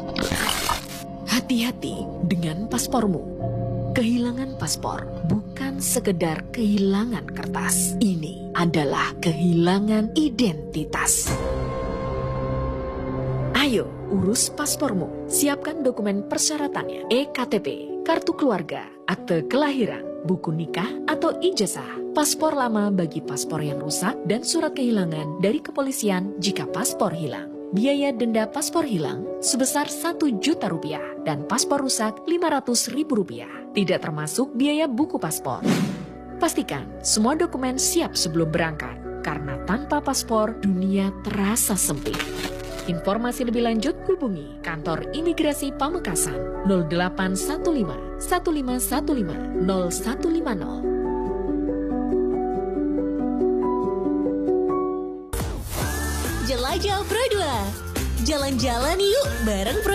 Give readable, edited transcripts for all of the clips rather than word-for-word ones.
Hati-hati dengan paspormu. Kehilangan paspor bukan sekedar kehilangan kertas. Ini adalah kehilangan identitas. Ayo, urus paspormu. Siapkan dokumen persyaratannya. EKTP, kartu keluarga, akte kelahiran, buku nikah atau ijazah, paspor lama bagi paspor yang rusak, dan surat kehilangan dari kepolisian jika paspor hilang. Biaya denda paspor hilang sebesar Rp1.000.000 dan paspor rusak Rp500.000. Tidak termasuk biaya buku paspor. Pastikan semua dokumen siap sebelum berangkat, karena tanpa paspor dunia terasa sempit. Informasi lebih lanjut hubungi Kantor Imigrasi Pamekasan 0815 1515 0150. Jelajah Pro 2. Jalan-jalan yuk bareng Pro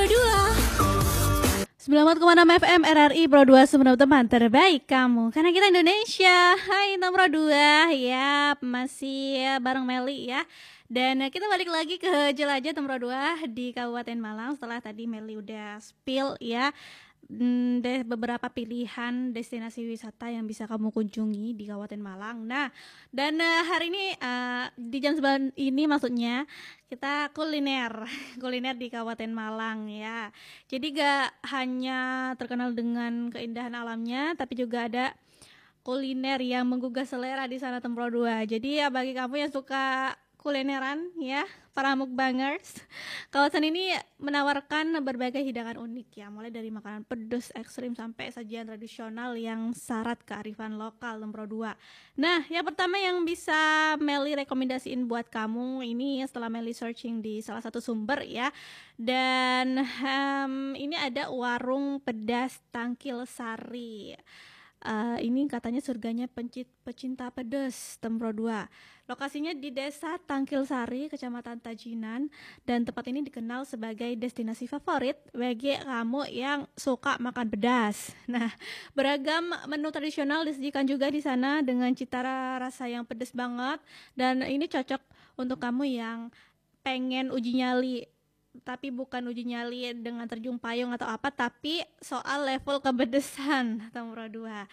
2. 94,6 FM RRI Pro 2, semua teman terbaik kamu, karena kita Indonesia. Hai teman Pro 2, ya masih bareng Meli ya. Dan kita balik lagi ke Jelajah teman Pro 2 di Kabupaten Malang. Setelah tadi Meli udah spill ya beberapa pilihan destinasi wisata yang bisa kamu kunjungi di Kabupaten Malang. Nah, dan hari ini di jam 9 ini maksudnya kita kuliner di Kabupaten Malang ya. Jadi gak hanya terkenal dengan keindahan alamnya, tapi juga ada kuliner yang menggugah selera di sana Tempro 2. Jadi ya bagi kamu yang suka kulineran ya, para mukbangers, kawasan ini menawarkan berbagai hidangan unik ya, mulai dari makanan pedas ekstrim sampai sajian tradisional yang syarat kearifan lokal Tempro 2. Nah, yang pertama yang bisa Meli rekomendasiin buat kamu ini setelah Meli searching di salah satu sumber ya, dan ini ada warung pedas Tangkil Sari. Ini katanya surganya pecinta pedas Tempro 2. Lokasinya di Desa Tangkil Sari, Kecamatan Tajinan, dan tempat ini dikenal sebagai destinasi favorit bagi kamu yang suka makan pedas. Nah, beragam menu tradisional disajikan juga di sana dengan cita rasa yang pedas banget, dan ini cocok untuk kamu yang pengen uji nyali, tapi bukan uji nyali dengan terjun payung atau apa, tapi soal level kepedesan Tempro 2.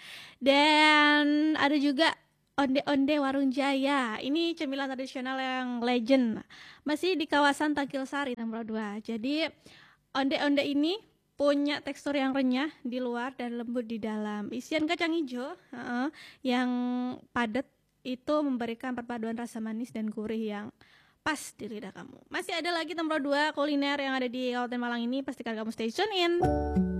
Dan ada juga onde-onde Warung Jaya. Ini cemilan tradisional yang legend, masih di kawasan Tangkil Sari Tempro 2. Jadi onde-onde ini punya tekstur yang renyah di luar dan lembut di dalam. Isian kacang hijau yang padat itu memberikan perpaduan rasa manis dan gurih yang pas di lidah kamu. Masih ada lagi Tempro 2 kuliner yang ada di Kabupaten Malang ini, pastikan kamu stay tune in.